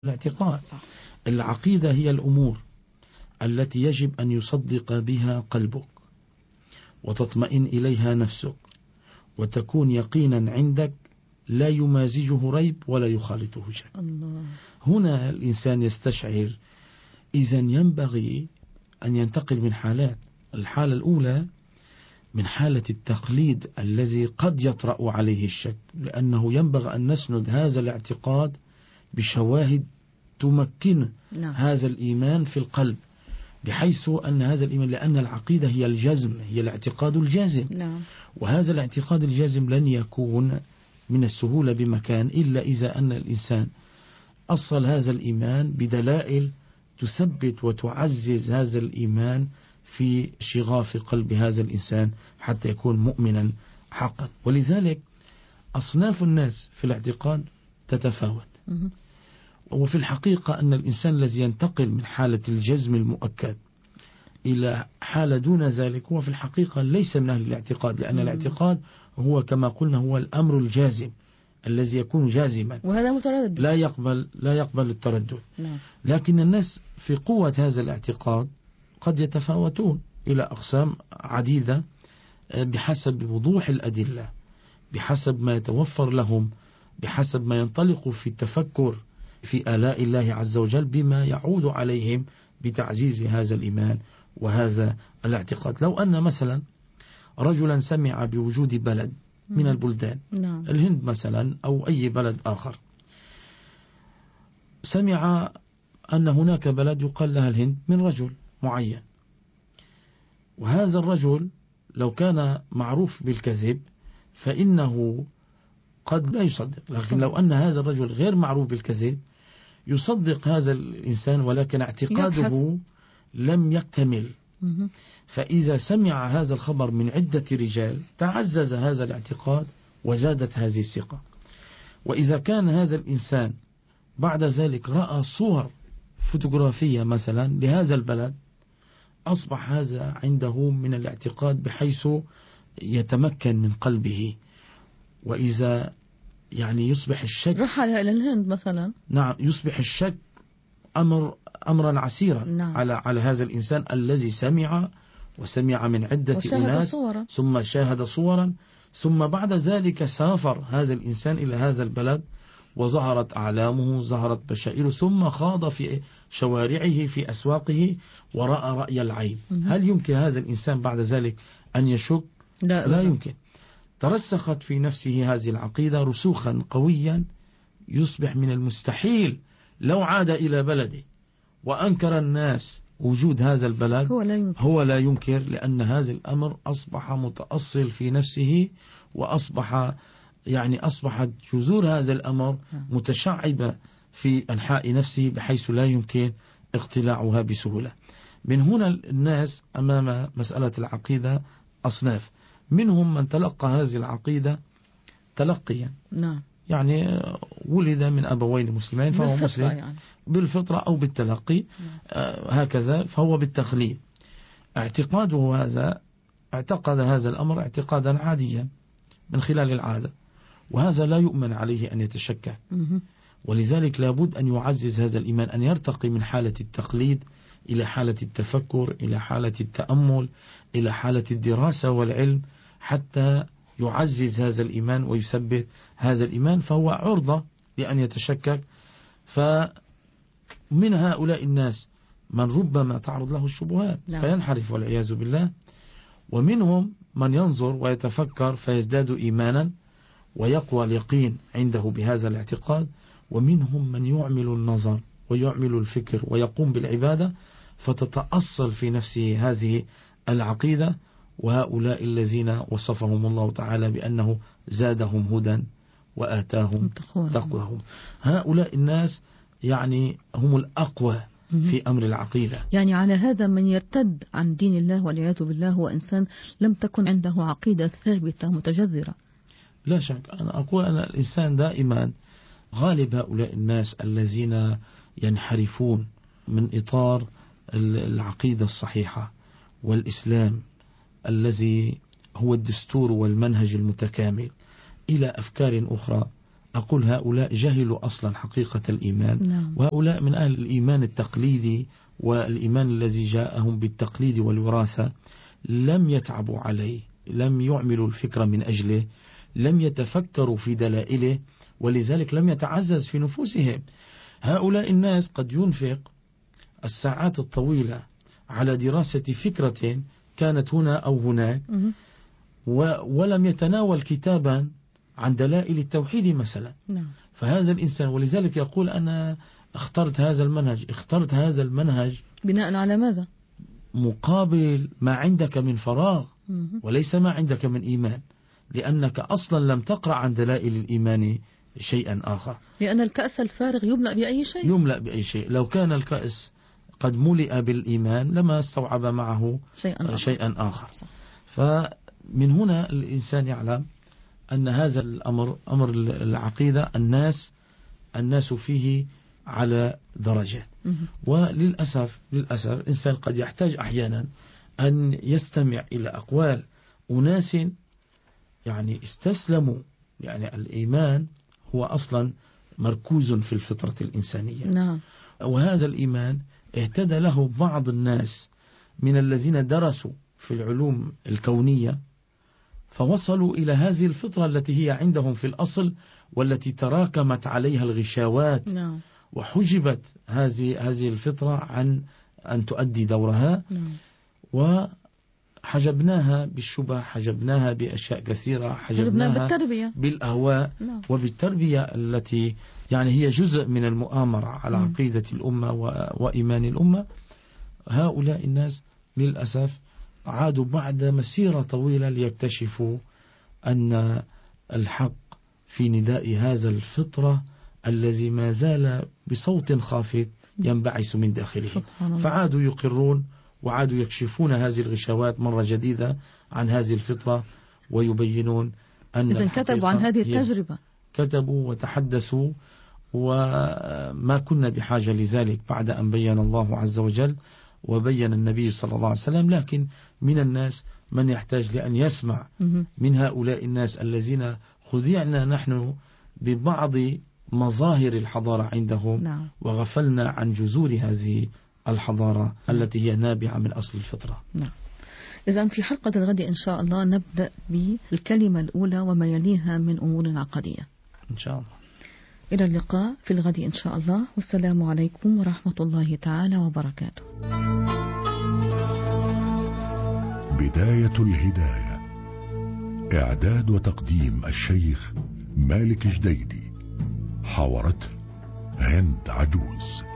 الاعتقاد. العقيدة هي الأمور التي يجب أن يصدق بها قلبك وتطمئن إليها نفسك وتكون يقينا عندك لا يمازجه ريب ولا يخالطه شك. هنا الإنسان يستشعر إذن ينبغي أن ينتقل من حالات. الحالة الأولى من حالة التقليد الذي قد يطرأ عليه الشك، لأنه ينبغي أن نسند هذا الاعتقاد بشواهد تمكن هذا الإيمان في القلب، بحيث أن هذا الإيمان، لأن العقيدة هي الجزم، هي الاعتقاد الجازم. وهذا الاعتقاد الجازم لن يكون من السهولة بمكان إلا إذا أن الإنسان أصل هذا الإيمان بدلائل تثبت وتعزز هذا الإيمان في شغاف قلب هذا الإنسان حتى يكون مؤمنا حقا. ولذلك أصناف الناس في الاعتقاد تتفاوت. وفي الحقيقة أن الإنسان الذي ينتقل من حالة الجزم المؤكد إلى حالة دون ذلك هو في الحقيقة ليس من أهل الاعتقاد، لأن الاعتقاد هو كما قلنا هو الأمر الجازم الذي يكون جازما، وهذا متردد لا يقبل التردد. لكن الناس في قوة هذا الاعتقاد قد يتفاوتون إلى أقسام عديدة بحسب وضوح الأدلة، بحسب ما يتوفر لهم، بحسب ما ينطلق في التفكر في آلاء الله عز وجل بما يعود عليهم بتعزيز هذا الإيمان وهذا الاعتقاد. لو أن مثلا رجلا سمع بوجود بلد من البلدان، الهند مثلا أو أي بلد آخر، سمع أن هناك بلد يقال لها الهند من رجل معين، وهذا الرجل لو كان معروف بالكذب فإنه قد لا يصدق. لكن لو أن هذا الرجل غير معروف بالكذب يصدق هذا الإنسان، ولكن اعتقاده لم يكتمل. فإذا سمع هذا الخبر من عدة رجال تعزز هذا الاعتقاد وزادت هذه الثقة. وإذا كان هذا الإنسان بعد ذلك رأى صور فوتوغرافية مثلا لهذا البلد أصبح هذا عنده من الاعتقاد بحيث يتمكن من قلبه. وإذا يعني يصبح الشك رحل إلى الهند مثلا، نعم، يصبح الشك أمرا عسيرا على هذا الإنسان الذي سمع من عدة أناس ثم شاهد صورا، ثم بعد ذلك سافر هذا الإنسان إلى هذا البلد وظهرت أعلامه، ظهرت بشائره، ثم خاض في شوارعه في أسواقه ورأى رأي العين. هل يمكن هذا الإنسان بعد ذلك أن يشك؟ لا يمكن. ترسخت في نفسه هذه العقيدة رسوخا قويا يصبح من المستحيل لو عاد إلى بلده وأنكر الناس وجود هذا البلد هو لا ينكر، لأن هذا الأمر أصبح متأصل في نفسه، أصبحت جذور هذا الأمر متشعبة في أنحاء نفسه بحيث لا يمكن اقتلاعها بسهولة. من هنا الناس أمام مسألة العقيدة أصناف، منهم من تلقى هذه العقيدة تلقيا، يعني ولد من أبوين مسلمين فهو مسلم بالفطرة أو بالتلقي، هكذا فهو بالتخليد. اعتقاده هذا اعتقد هذا الأمر اعتقادا عاديا من خلال العادة، وهذا لا يؤمن عليه أن يتشكك. ولذلك لابد أن يعزز هذا الإيمان، أن يرتقي من حالة التقليد إلى حالة التفكر، إلى حالة التأمل، إلى حالة الدراسة والعلم، حتى يعزز هذا الإيمان ويثبت هذا الإيمان، فهو عرضة لأن يتشكك. فمن هؤلاء الناس من ربما تعرض له الشبهات فينحرف والعياذ بالله، ومنهم من ينظر ويتفكر فيزداد إيمانا ويقوى اليقين عنده بهذا الاعتقاد، ومنهم من يعمل النظر ويعمل الفكر ويقوم بالعبادة فتتأصل في نفسه هذه العقيدة. وهؤلاء الذين وصفهم الله تعالى بأنه زادهم هدى وآتاهم تقواهم، هؤلاء الناس هم الأقوى في أمر العقيدة. على هذا من يرتد عن دين الله والعياذ بالله هو إنسان لم تكن عنده عقيدة ثابتة متجذرة. لا شك، أنا أقول أن الإنسان دائما غالب هؤلاء الناس الذين ينحرفون من إطار العقيدة الصحيحة والإسلام الذي هو الدستور والمنهج المتكامل إلى أفكار أخرى أقول هؤلاء جهلوا أصلا حقيقة الإيمان. نعم. وهؤلاء من أهل الإيمان التقليدي والإيمان الذي جاءهم بالتقليد والوراثة، لم يتعبوا عليه، لم يعملوا الفكرة من أجله، لم يتفكروا في دلائله، ولذلك لم يتعزز في نفوسهم. هؤلاء الناس قد ينفق الساعات الطويلة على دراسة فكرة كانت هنا أو هناك، ولم يتناول كتابا عن دلائل التوحيد مثلا. نعم. فهذا الإنسان، ولذلك يقول أنا اخترت هذا المنهج بناء على ماذا؟ مقابل ما عندك من فراغ وليس ما عندك من إيمان، لأنك أصلا لم تقرأ عن دلائل الإيمان شيئا آخر. لأن الكأس الفارغ يملأ بأي شيء. لو كان الكأس قد ملئ بالإيمان لما استوعب معه شيئا آخر. فمن هنا الإنسان يعلم أن هذا الأمر، أمر العقيدة، الناس فيه على درجات. وللأسف الإنسان قد يحتاج أحيانا أن يستمع إلى أقوال أناس يعني استسلموا. يعني الإيمان هو أصلا مركوز في الفطرة الإنسانية. نعم. وهذا الإيمان اهتدى له بعض الناس من الذين درسوا في العلوم الكونية، فوصلوا إلى هذه الفطرة التي هي عندهم في الأصل، والتي تراكمت عليها الغشاوات. نعم. وحجبت هذه الفطرة عن أن تؤدي دورها. نعم. وحجبناها بالشبه، حجبناها بأشياء كثيرة، حجبناها بالتربية، بالأهواء. نعم. وبالتربية التي يعني هي جزء من المؤامرة على عقيدة الأمة وإيمان الأمة. هؤلاء الناس للأسف عادوا بعد مسيرة طويلة ليكتشفوا أن الحق في نداء هذا الفطرة الذي ما زال بصوت خافت ينبعث من داخله. فعادوا يقرون وعادوا يكشفون هذه الغشوات مرة جديدة عن هذه الفطرة، ويبينون أن إذن كتبوا عن هذه التجربة، كتبوا وتحدثوا، وما كنا بحاجة لذلك بعد أن بين الله عز وجل وبين النبي صلى الله عليه وسلم. لكن من الناس من يحتاج لأن يسمع من هؤلاء الناس الذين خذعنا نحن ببعض مظاهر الحضارة عندهم. نعم. وغفلنا عن جذور هذه الحضارة التي هي نابعة من أصل الفطرة. نعم. إذن في حلقة الغد إن شاء الله نبدأ بالكلمة الأولى وما يليها من أمور عقدية إن شاء الله. إلى اللقاء في الغد إن شاء الله، والسلام عليكم ورحمة الله تعالى وبركاته. بداية الهداية، إعداد وتقديم الشيخ مالك جديدي، حاورته هند عجوز.